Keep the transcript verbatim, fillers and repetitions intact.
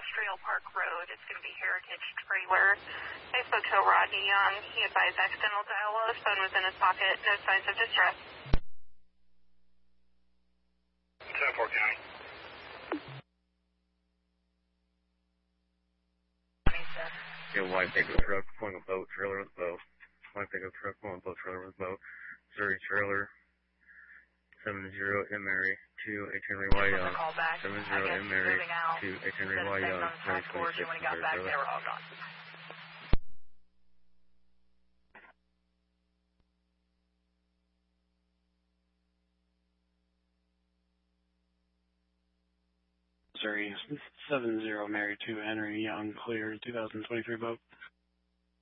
Industrial Park Road. It's going to be Heritage Trailer. I spoke to Rodney Young. He advised accidental dial while his phone was in his pocket. No signs of distress. ten four County. Yeah, white pickup truck pulling a boat trailer with boat. White pickup truck pulling a boat trailer with boat. Missouri trailer. Seven zero M Mary two eight Henry Y Young. Seven zero M Mary two eight Henry Y Young. Nine twenty six. When he got back, they were all gone. Missouri seven zero Mary two Henry Young clear two thousand twenty three boat.